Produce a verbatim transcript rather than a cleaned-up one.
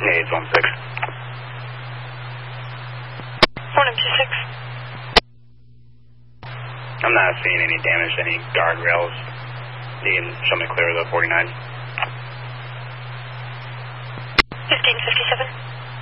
eight one six. four nine two six. I'm not seeing any damage to any guardrails. You can show me clear of the forty-nine. fifteen fifty-seven.